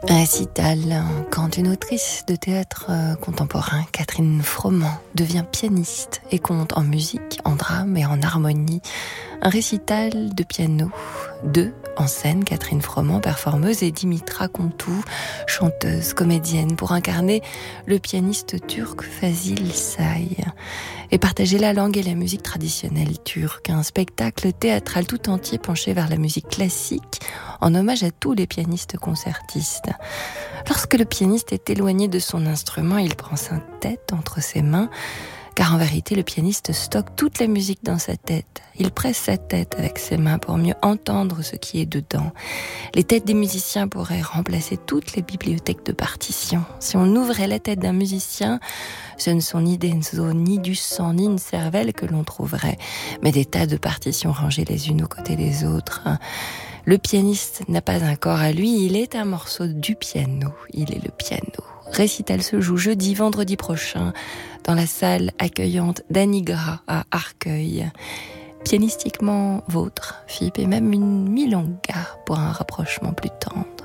Récital, quand une autrice de théâtre contemporain, Catherine Froment, devient pianiste et compte en musique, en drame et en harmonie. Un récital de piano, 2 en scène, Catherine Froment, performeuse, et Dimitra Kontu, chanteuse, comédienne, pour incarner le pianiste turc Fazil Say et partager la langue et la musique traditionnelle turque. Un spectacle théâtral tout entier penché vers la musique classique, en hommage à tous les pianistes concertistes. Lorsque le pianiste est éloigné de son instrument, il prend sa tête entre ses mains, car en vérité, le pianiste stocke toute la musique dans sa tête. Il presse sa tête avec ses mains pour mieux entendre ce qui est dedans. Les têtes des musiciens pourraient remplacer toutes les bibliothèques de partitions. Si on ouvrait la tête d'un musicien, ce ne sont ni des os, ni du sang, ni une cervelle que l'on trouverait, mais des tas de partitions rangées les unes aux côtés des autres. Le pianiste n'a pas un corps à lui, il est un morceau du piano. Il est le piano. Récital se joue jeudi, vendredi prochain, dans la salle accueillante d'Anigra à Arcueil. Pianistiquement vôtre, Philippe, et même une milonga pour un rapprochement plus tendre.